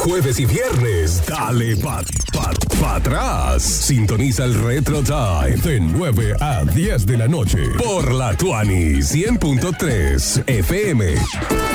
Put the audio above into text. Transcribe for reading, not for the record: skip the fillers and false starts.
Jueves y viernes, dale pa' atrás. Sintoniza el Retro Time de 9 a 10 de la noche por la Tuani 100.3 FM.